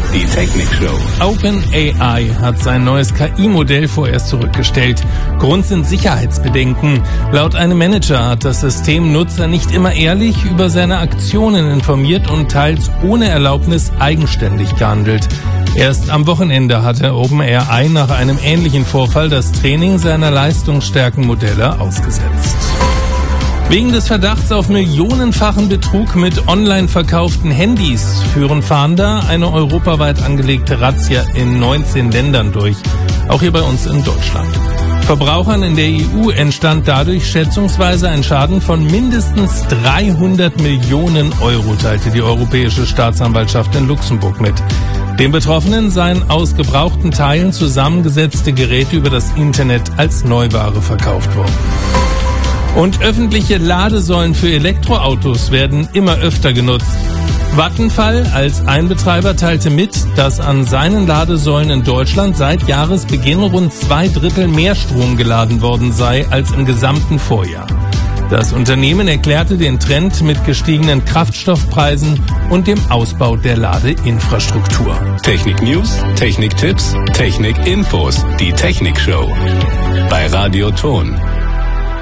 die Technikshow. OpenAI hat sein neues KI-Modell vorerst zurückgestellt. Grund sind Sicherheitsbedenken. Laut einem Manager hat das System Nutzer nicht immer ehrlich über seine Aktionen informiert und teils ohne Erlaubnis eigenständig gehandelt. Erst am Wochenende hatte OpenAI nach einem ähnlichen Vorfall das Training seiner leistungsstarken Modelle ausgesetzt. Wegen des Verdachts auf millionenfachen Betrug mit online verkauften Handys führen Fahnder eine europaweit angelegte Razzia in 19 Ländern durch, auch hier bei uns in Deutschland. Verbrauchern in der EU entstand dadurch schätzungsweise ein Schaden von mindestens 300 Millionen Euro, teilte die Europäische Staatsanwaltschaft in Luxemburg mit. Den Betroffenen seien aus gebrauchten Teilen zusammengesetzte Geräte über das Internet als Neuware verkauft worden. Und öffentliche Ladesäulen für Elektroautos werden immer öfter genutzt. Vattenfall als Einbetreiber teilte mit, dass an seinen Ladesäulen in Deutschland seit Jahresbeginn rund 2/3 mehr Strom geladen worden sei als im gesamten Vorjahr. Das Unternehmen erklärte den Trend mit gestiegenen Kraftstoffpreisen und dem Ausbau der Ladeinfrastruktur. Technik-News, Technik-Tipps, Technik-Infos, die Technikshow. Bei Radio Ton.